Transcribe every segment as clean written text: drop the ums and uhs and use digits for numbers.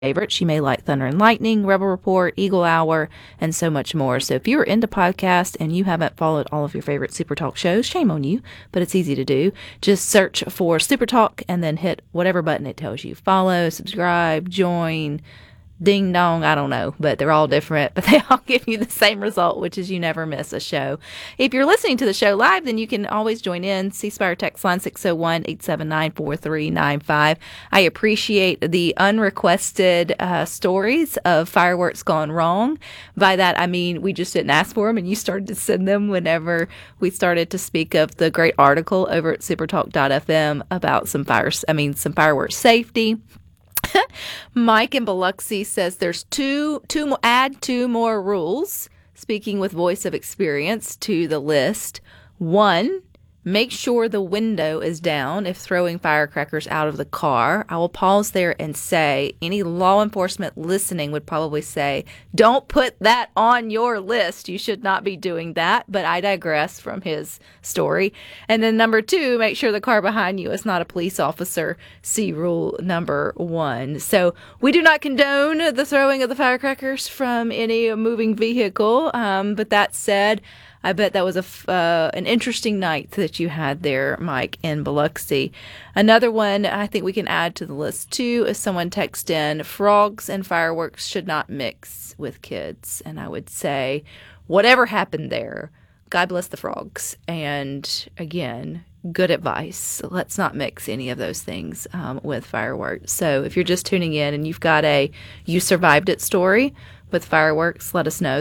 favorites. You may like Thunder and Lightning, Rebel Report, Eagle Hour, and so much more. So if you're into podcasts and you haven't followed all of your favorite Super Talk shows, shame on you, but it's easy to do. Just search for Super Talk and then hit whatever button it tells you. Follow, subscribe, join, ding dong, I don't know, but they're all different, but they all give you the same result, which is you never miss a show. If you're listening to the show live, then you can always join in. C Spire text line 601-879-4395. I appreciate the unrequested stories of fireworks gone wrong. By that, I mean we just didn't ask for them, and you started to send them whenever we started to speak of the great article over at supertalk.fm about some fireworks safety. Mike in Biloxi says there's add two more rules, speaking with voice of experience, to the list. 1, make sure the window is down if throwing firecrackers out of the car. I will pause there and say any law enforcement listening would probably say, don't put that on your list. You should not be doing that. But I digress from his story. And then number 2, make sure the car behind you is not a police officer. See rule number 1. So we do not condone the throwing of the firecrackers from any moving vehicle. But that said, I bet that was an interesting night that you had there, Mike, in Biloxi. Another one I think we can add to the list, too, is someone text in, frogs and fireworks should not mix with kids. And I would say, whatever happened there, God bless the frogs. And again, good advice. Let's not mix any of those things with fireworks. So if you're just tuning in and you've got a you survived it story with fireworks, let us know,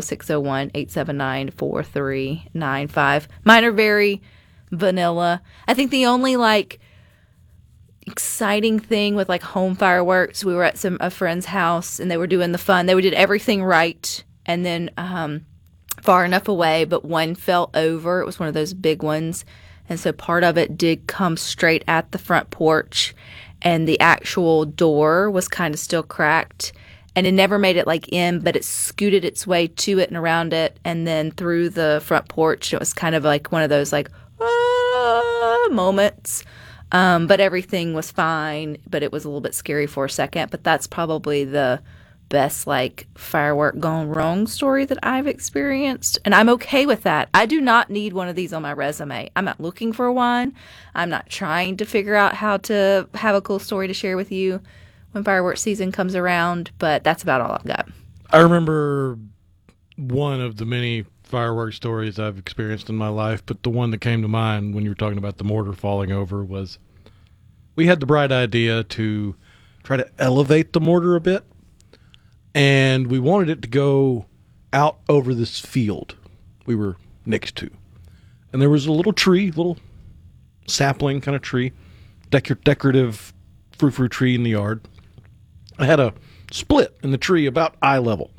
601-879-4395. Mine are very vanilla. I think the only, exciting thing with, home fireworks, we were at a friend's house, and they were doing the fun. They did everything right, and then far enough away, but one fell over. It was one of those big ones, and so part of it did come straight at the front porch, and the actual door was kind of still cracked. And it never made it in, but it scooted its way to it and around it and then through the front porch. It was kind of one of those moments. But everything was fine, but it was a little bit scary for a second. But that's probably the best firework gone wrong story that I've experienced. And I'm okay with that. I do not need one of these on my resume. I'm not looking for one. I'm not trying to figure out how to have a cool story to share with you when fireworks season comes around, but that's about all I've got. I remember one of the many fireworks stories I've experienced in my life, but the one that came to mind when you were talking about the mortar falling over was we had the bright idea to try to elevate the mortar a bit, and we wanted it to go out over this field we were next to. And there was a little tree, little sapling kind of tree, decorative frou-frou tree in the yard. I had a split in the tree about eye level.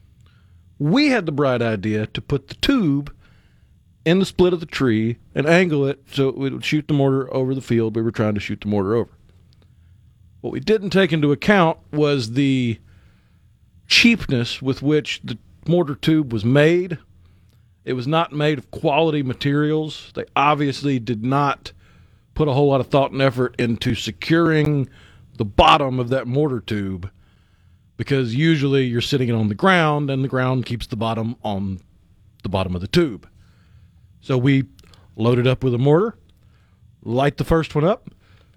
We had the bright idea to put the tube in the split of the tree and angle it so it would shoot the mortar over the field we were trying to shoot the mortar over. What we didn't take into account was the cheapness with which the mortar tube was made. It was not made of quality materials. They obviously did not put a whole lot of thought and effort into securing the bottom of that mortar tube, because usually you're sitting it on the ground and the ground keeps the bottom on the bottom of the tube. So we loaded up with a mortar, light the first one up,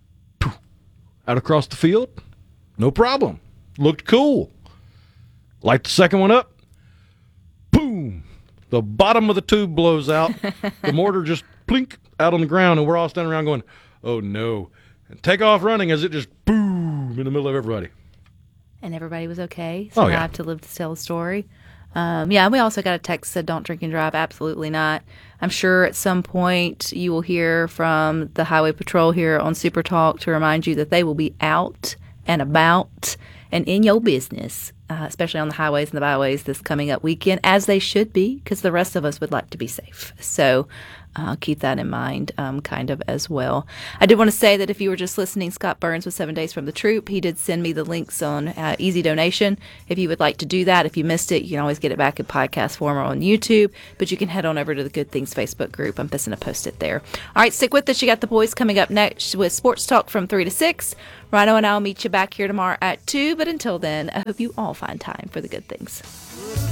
out across the field, no problem. Looked cool. Light the second one up, boom, the bottom of the tube blows out, the mortar just plink out on the ground, and we're all standing around going, oh no. And take off running as it just boom in the middle of everybody. And everybody was okay. So now I have to live to tell the story. And we also got a text that said, don't drink and drive. Absolutely not. I'm sure at some point you will hear from the Highway Patrol here on Super Talk to remind you that they will be out and about and in your business, especially on the highways and the byways this coming up weekend, as they should be, because the rest of us would like to be safe. So keep that in mind kind of as well. I did want to say that if you were just listening, Scott Burns with 7 Days from the Troop, he did send me the links on Easy Donation. If you would like to do that, if you missed it, you can always get it back in podcast form or on YouTube, but you can head on over to the Good Things Facebook group. I'm fixing to post it there. All right, stick with us. You got the boys coming up next with Sports Talk from 3 to 6. Rhino and I will meet you back here tomorrow at 2, but until then, I hope you all find time for the good things.